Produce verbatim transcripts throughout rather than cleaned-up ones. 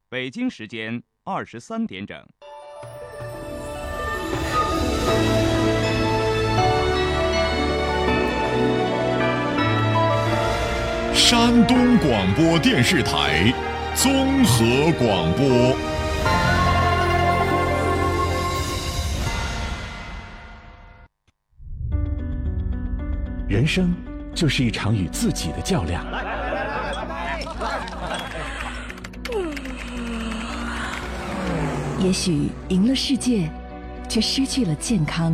北京时间二十三点整。 山东广播电视台综合广播。 人生就是一场与自己的较量。 也许赢了世界，却失去了健康。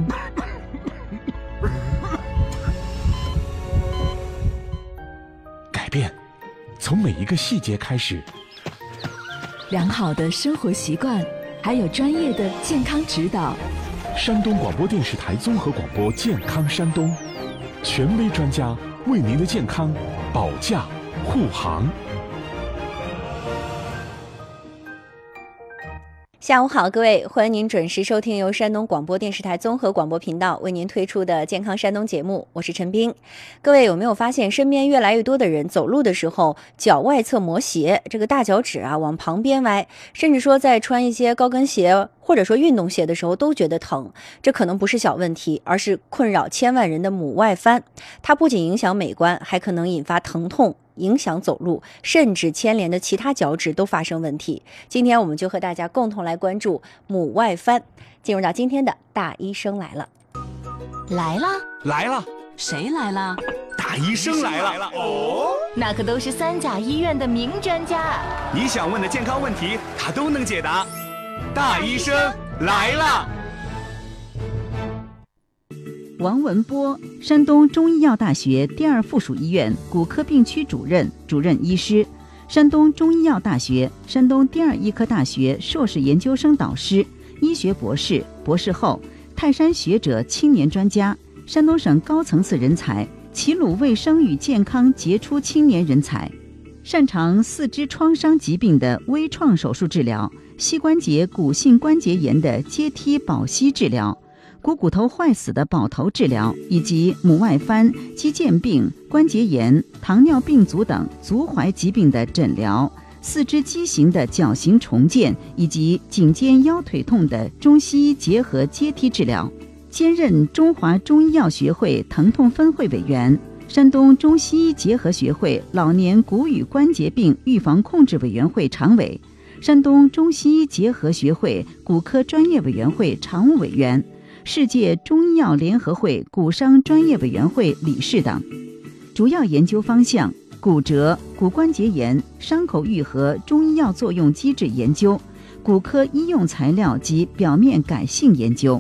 改变，从每一个细节开始。 良好的生活习惯，还有专业的健康指导。 山东广播电视台综合广播健康山东，权威专家为您的健康保驾护航。 下午好，各位，欢迎您准时收听由山东广播电视台综合广播频道为您推出的健康山东节目，我是陈冰。各位有没有发现，身边越来越多的人走路的时候脚外侧磨鞋，这个大脚趾啊往旁边歪，甚至说在穿一些高跟鞋或者说运动鞋的时候都觉得疼。这可能不是小问题，而是困扰千万人的母外翻。它不仅影响美观，还可能引发疼痛，影响走路，甚至牵连的其他脚趾都发生问题。今天我们就和大家共同来关注母外翻。进入到今天的大医生来了。 来了来了， 谁来了？ 大医生来了哦， 那可都是三甲医院的名专家， 你想问的健康问题他都能解答。大医生来了。 王文波，山东中医药大学第二附属医院骨科病区主任、主任医师，山东中医药大学、山东第二医科大学硕士研究生导师，医学博士、博士后，泰山学者青年专家，山东省高层次人才，齐鲁卫生与健康杰出青年人才，擅长四肢创伤疾病的微创手术治疗，膝关节骨性关节炎的阶梯保膝治疗，股骨头坏死的保头治疗，以及母外翻、肌腱病、关节炎、糖尿病足等足踝疾病的诊疗，四肢畸形的脚型重建，以及颈肩腰腿痛的中西医结合阶梯治疗。兼任中华中医药学会疼痛分会委员，山东中西医结合学会老年骨与关节病预防控制委员会常委，山东中西医结合学会骨科专业委员会常务委员，世界中医药联合会骨伤专业委员会理事等。主要研究方向：骨折、骨关节炎、伤口愈合中医药作用机制研究，骨科医用材料及表面改性研究。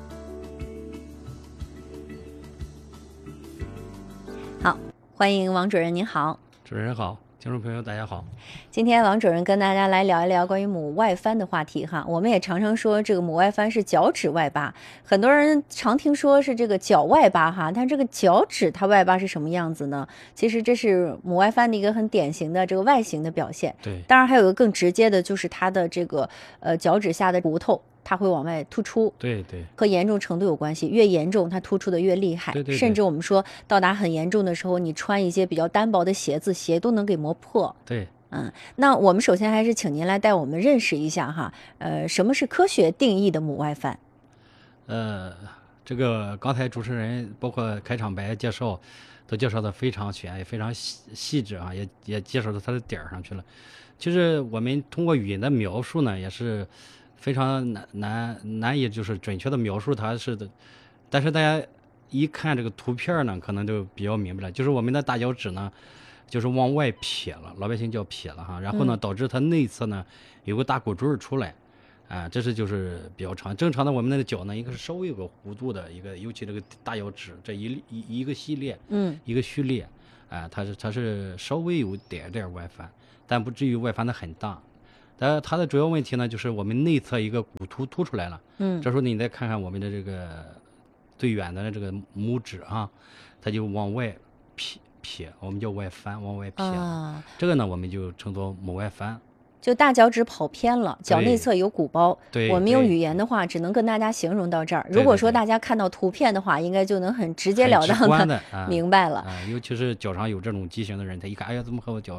好，欢迎王主任，您好。 主持人好，听众朋友大家好。 今天王主任跟大家来聊一聊关于母外翻的话题哈。我们也常常说这个母外翻是脚趾外八，很多人常听说是这个脚外八哈，但这个脚趾它外八是什么样子呢？其实这是母外翻的一个很典型的这个外形的表现。 对， 当然还有一个更直接的，就是它的这个呃脚趾下的骨头。它会往外突出， 对对， 和严重程度有关系，越严重它突出的越厉害， 对对对， 甚至我们说到达很严重的时候，你穿一些比较单薄的鞋子，鞋都能给磨破。 对， 嗯，那我们首先还是请您来带我们认识一下哈，呃，什么是科学定义的母外翻？ 呃，这个刚才主持人包括开场白介绍，都介绍的非常全，也非常细细致啊，也也介绍到它的点儿上去了。其实我们通过语言的描述呢，也是非常难难难以就是准确的描述它是的，但是大家一看这个图片呢，可能就比较明白了。就是我们的大脚趾呢，就是往外撇了，老百姓叫撇了哈。然后呢，导致它内侧呢有个大骨坠出来，啊，这是就是比较长。正常的我们的脚呢，应该是稍微有个弧度的一个，尤其这个大脚趾这一一一个系列， 嗯， 一个序列，啊，它是它是稍微有点点外翻，但不至于外翻的很大。但它的主要问题呢，就是我们内侧一个骨突突出来了。嗯，这时候你再看看我们的这个最远的这个拇指啊，它就往外撇撇，我们叫外翻，往外撇。啊，这个呢，我们就称作母外翻。 就大脚趾跑偏了，脚内侧有鼓包。 对， 我们用语言的话，只能跟大家形容到这儿。如果说大家看到图片的话，应该就能很直截了当的明白了。 啊，尤其是脚上有这种畸形的人，他一看，哎呀，怎么和我脚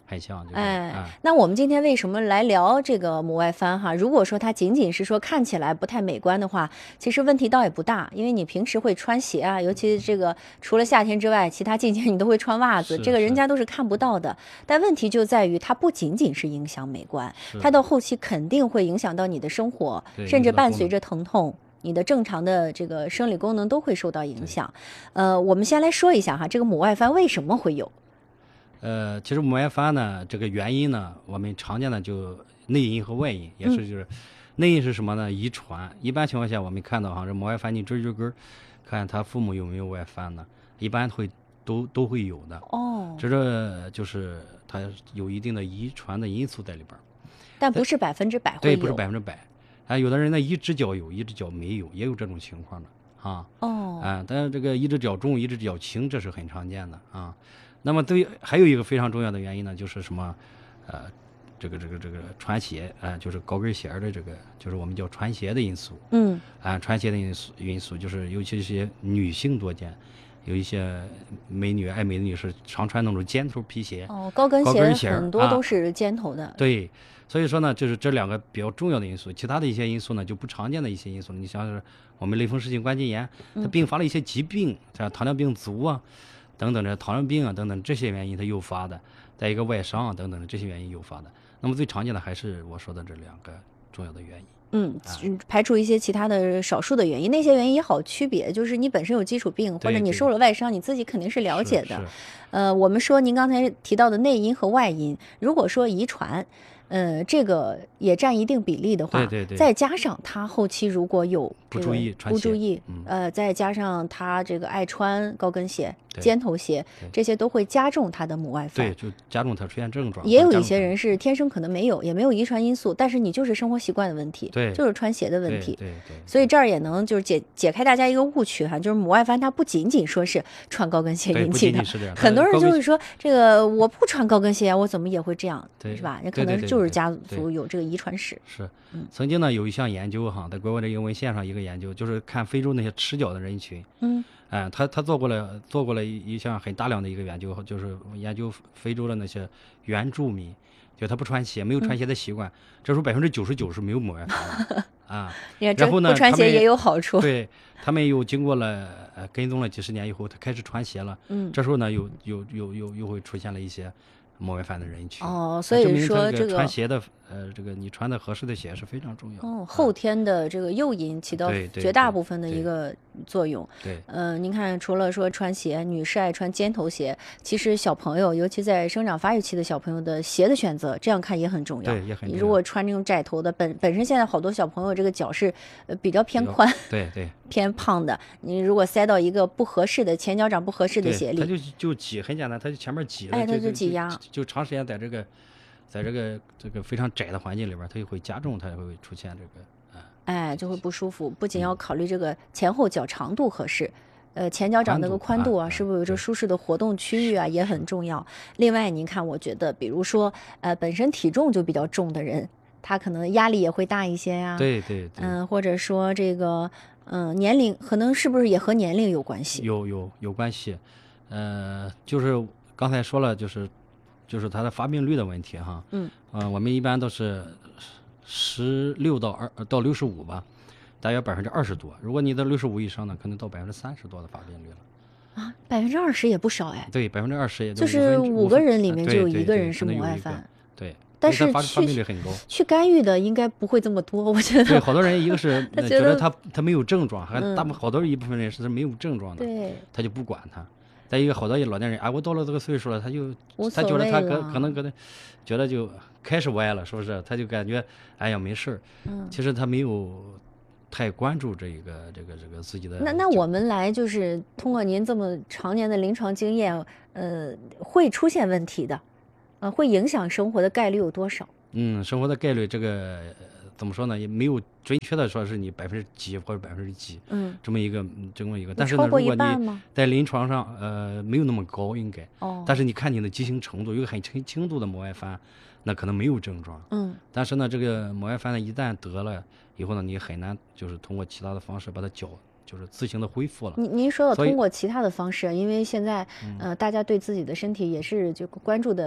很像。就是、 哎， 啊、 那我们今天为什么来聊这个母外翻哈？如果说它仅仅是说看起来不太美观的话，其实问题倒也不大，因为你平时会穿鞋啊，尤其这个除了夏天之外，其他季节你都会穿袜子，这个人家都是看不到的。但问题就在于它不仅仅是影响美观，它到后期肯定会影响到你的生活，甚至伴随着疼痛。你的正常的这个生理功能都会受到影响。呃，我们先来说一下哈，这个母外翻为什么会有？ 呃，其实母外翻呢，这个原因呢，我们常见的就内因和外因，也是就是、嗯、内因是什么呢？遗传。一般情况下，我们看到哈，这母外翻你追追根，看他父母有没有外翻呢？一般会都都会有的。 哦， 这个就是它有一定的遗传的因素在里边， 但不是百分之百会有。对， 不是百分之百。啊，有的人呢一只脚有，一只脚没有，也有这种情况的啊。 哦， 啊，但是这个一只脚重，一只脚轻，这是很常见的啊。那么对，还有一个非常重要的原因呢，就是什么？呃，这个这个这个穿鞋啊、呃，就是高跟鞋的这个，就是我们叫穿鞋的因素。 嗯， 啊，穿鞋的因素因素就是尤其是些女性多见。有一些美女爱美的女士常穿那种尖头皮鞋。 哦，高跟鞋, 高跟鞋很多都是尖头的。 啊、对，所以说呢，就是这两个比较重要的因素，其他的一些因素呢就不常见的一些因素。你像是我们类风湿性关节炎，它并发了一些疾病，像糖尿病足啊等等的糖尿病啊等等这些原因它诱发的，再一个外伤啊等等的这些原因诱发的。那么最常见的还是我说的这两个重要的原因。 嗯，排除一些其他的少数的原因，那些原因也好区别，就是你本身有基础病，或者你受了外伤，你自己肯定是了解的。呃，我们说您刚才提到的内因和外因，如果说遗传，呃，这个也占一定比例的话， 对对对， 再加上他后期如果有、这个、 不注意穿不注意、 嗯， 呃，再加上他这个爱穿高跟鞋、尖头鞋，这些都会加重他的母外翻， 对，就加重他出现症状。 也有一些人是天生可能没有，也没有遗传因素，但是你就是生活习惯的问题， 对， 就是穿鞋的问题， 对 对, 对, 对。 所以这儿也能就是解解开大家一个误区哈，就是母外翻它不仅仅说是穿高跟鞋引起的，很多人就会说这个我不穿高跟鞋，我怎么也会这样，是吧？那可能就是家族有这个遗传史。 是，曾经呢有一项研究哈，在国外的一个文献上一个研究，就是看非洲那些赤脚的人群， 嗯， 哎、呃，他他做过了做过了一项很大量的一个研究，就是研究非洲的那些原住民，就他不穿鞋，没有穿鞋的习惯，嗯、这时候百分之九十九是没有母外翻的啊。然后呢， 不穿鞋也有好处。 对，他们又经过了呃跟踪了几十年以后，他开始穿鞋了， 嗯， 这时候呢又又又又又会出现了一些母外翻的人群。 哦，所以说这个穿鞋的呃，这个你穿的合适的鞋是非常重要的。 哦，后天的这个诱因起到绝大部分的一个作用。 对， 呃，您看，除了说穿鞋，女士爱穿尖头鞋，其实小朋友，尤其在生长发育期的小朋友的鞋的选择，这样看也很重要。 对，也很重要。 你如果穿这种窄头的，本本身现在好多小朋友这个脚是呃比较偏宽， 对对， 偏胖的，你如果塞到一个不合适的前脚掌不合适的鞋里， 它就就挤，很简单，它就前面挤了， 哎，它就挤压， 就长时间在这个。在这个这个非常窄的环境里边，它就会加重，它会出现这个，啊、 哎，就会不舒服。不仅要考虑这个前后脚长度合适，呃，前脚掌那个宽度啊， 啊是不是有这舒适的活动区域啊，也很重要。另外，您看，我觉得，比如说，呃，本身体重就比较重的人，他可能压力也会大一些呀、啊。 对对对。 嗯、呃，或者说这个，嗯、呃，年龄可能是不是也和年龄有关系？ 有有有关系，呃，就是刚才说了，就是。就是它的发病率的问题哈， 嗯， 呃，我们一般都是十六到二到六十五吧，大约百分之二十多。如果你到六十五以上呢，可能到百分之三十多的发病率了。 啊，百分之二十也不少哎。 对，百分之二十也就是五个人里面就有一个人是母外翻。 对， 但是发发病率很高。 去干预的应该不会这么多，我觉得。 对，好多人一个是他觉得他他没有症状，还嗯、 大部好多一部分人是没有症状的， 对， 他就不管他。再一个，好多老年人啊，我到了这个岁数了，他就他觉得他可可能可能觉得就开始歪了，是不是？他就感觉哎呀没事儿， 嗯， 其实他没有太关注这个这个这个自己的。 那那我们来就是通过您这么常年的临床经验，呃，会出现问题的，呃，会影响生活的概率有多少？ 嗯，生活的概率这个。怎么说呢？也没有准确的说是你百分之几或者百分之几， 嗯， 这么一个这么一个。但是呢，如果你在临床上，呃，没有那么高，应该。 哦。 但是你看你的急性程度，有个很轻轻度的母外翻，那可能没有症状。 嗯。 但是呢，这个母外翻呢，一旦得了以后呢，你很难就是通过其他的方式把它脚就是自行的恢复了。 您您说的通过其他的方式，因为现在呃大家对自己的身体也是就关注的。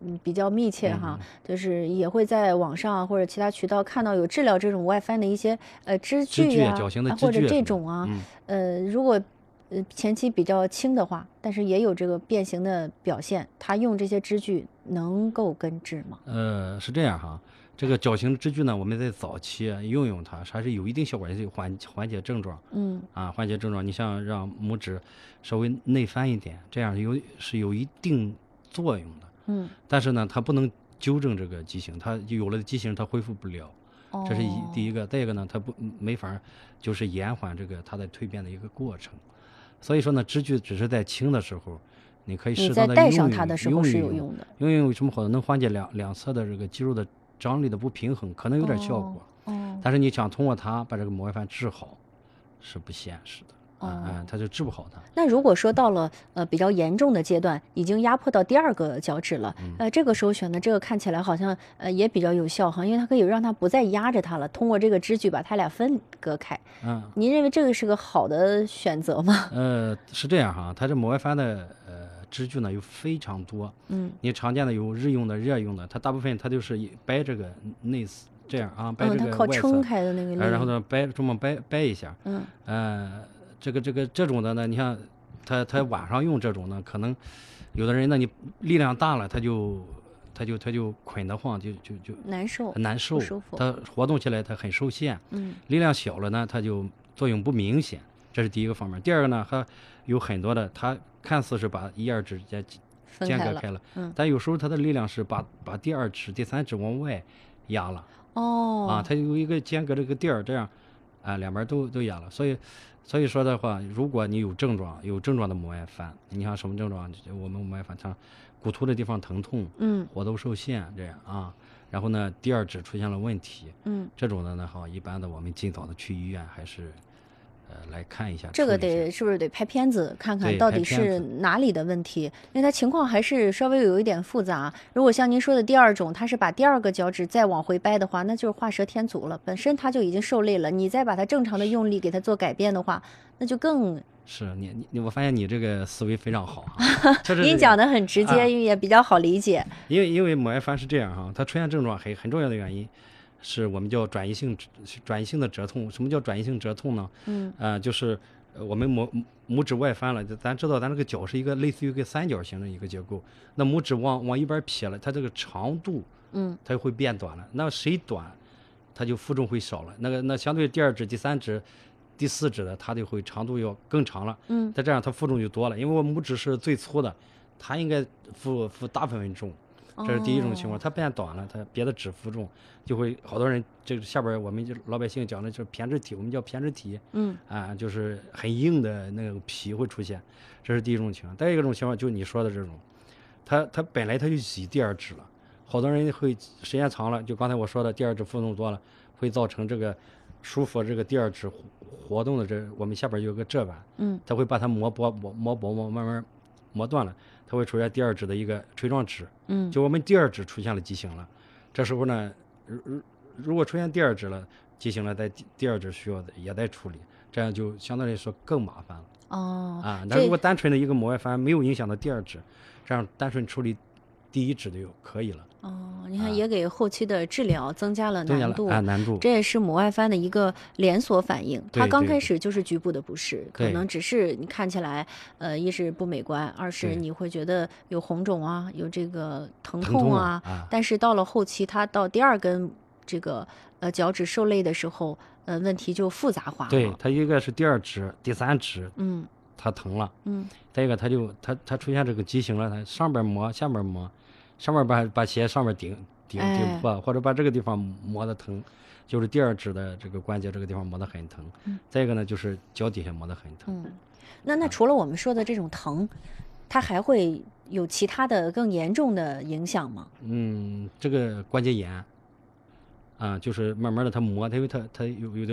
嗯比较密切哈， 嗯、 就是也会在网上或者其他渠道看到有治疗这种外翻的一些呃支具啊， 啊，或者这种啊， 嗯、 呃，如果呃前期比较轻的话，但是也有这个变形的表现，他用这些支具能够根治吗？ 呃，是这样哈。这个矫形支具呢，我们在早期用用它，还是有一定效果，也是缓缓解症状。 嗯， 啊，缓解症状。你像让拇指稍微内翻一点，这样有是有一定作用的。 嗯， 但是呢，它不能纠正这个畸形，它有了畸形，它恢复不了。 哦， 这是一第一个。再一个呢，它不没法就是延缓这个它的蜕变的一个过程。所以说呢，支具只是在轻的时候，你可以适当的用用。 你在戴上它的时候是有用的。 用用有什么好的？能缓解两两侧的这个肌肉的张力的不平衡，可能有点效果。 哦，哦但是你想通过它把这个膜外翻治好，是不现实的。 哦， 嗯，它就治不好它。 那如果说到了呃比较严重的阶段，已经压迫到第二个脚趾了， 嗯、 呃，这个时候选的这个看起来好像呃也比较有效哈，因为它可以让它不再压着它了，通过这个支具把它俩分割开。 嗯， 您认为这个是个好的选择吗？ 呃，是这样哈，它这膜外翻的呃支具呢有非常多， 嗯， 你常见的有日用的、热用的，它大部分它就是掰这个内丝这样啊，掰这个外侧， 嗯，它靠撑开的那个力， 然后呢掰这么掰掰一下， 嗯， 呃。这个这个这种的呢，你像他他晚上用这种呢，可能有的人呢，你力量大了，他就他就他就捆得慌，就就就难受， 很难受， 不舒服。 他活动起来他很受限。 嗯， 力量小了呢，他就作用不明显，这是第一个方面。第二个呢，还有很多的，他看似是把一二指间间隔开了， 嗯， 但有时候他的力量是把把第二指、第三指往外压了。 哦， 啊，它有一个间隔这个地儿，这样啊，两边都都压了，所以。所以说的话，如果你有症状，有症状的膜外翻，你看什么症状？我们膜外翻，像骨突的地方疼痛， 嗯， 活动受限这样啊。然后呢，第二指出现了问题， 嗯， 这种的呢，哈，一般的我们尽早的去医院，还是呃来看一下。 这个得是不是得拍片子看看到底是哪里的问题？因为它情况还是稍微有一点复杂。如果像您说的第二种，它是把第二个脚趾再往回掰的话，那就是画蛇添足了。本身它就已经受累了，你再把它正常的用力给它做改变的话，那就更是你你我发现你这个思维非常好哈。 您讲的很直接， 啊、 也比较好理解。 因为因为膜外翻是这样哈，它出现症状很很重要的原因。是我们叫转移性转移性的折痛。什么叫转移性折痛呢？ 嗯， 呃，就是我们拇拇指外翻了，咱知道咱这个脚是一个类似于一个三角形的一个结构，那拇指往往一边撇了，它这个长度， 嗯， 它就会变短了。那谁短，它就负重会少了。那个那相对第二指、第三指、第四指的，它就会长度要更长了。 嗯， 它这样它负重就多了，因为我拇指是最粗的，它应该负负大部分重。这是第一种情况，它变短了，它别的指负重，就会好多人这个下边我们就老百姓讲的就是胼胝体，我们叫胼胝体， 嗯啊，就是很硬的那个皮会出现，这是第一种情况。再一个种情况就是你说的这种，它它本来它就挤第二指了，好多人会时间长了，就刚才我说的第二指负重多了，会造成这个舒服这个第二指活动的这我们下边有个褶板， 嗯， 它会把它磨薄磨磨薄磨慢慢磨断了。它会出现第二指的一个垂状指， 嗯， 就我们第二指出现了畸形了，这时候呢，如如果出现第二指了畸形了，在第二指需要也在处理，这样就相对来说更麻烦了。 哦， 啊，那如果单纯的一个膜外翻没有影响到第二指，这样单纯处理第一指就可以了。 哦，你看也给后期的治疗增加了难度， 啊、难度， 这也是膜外翻的一个连锁反应。它刚开始就是局部的不适， 可能只是你看起来，呃，一是不美观，二是你会觉得有红肿啊，有这个疼痛啊。 痛啊但是到了后期，它到第二根这个呃脚趾受累的时候，呃，问题就复杂化了。 对，它一个是第二指、第三指， 嗯， 它疼了， 嗯， 再一个它就它它出现这个畸形了，它上边磨，下边磨，上面把把鞋上面顶。顶顶破，或者把这个地方磨得疼，就是第二指的这个关节这个地方磨得很疼。 嗯， 再一个呢，就是脚底下磨得很疼。 嗯，那那除了我们说的这种疼，它还会有其他的更严重的影响吗？ 嗯，这个关节炎啊，就是慢慢的它磨，它因为它它有有的。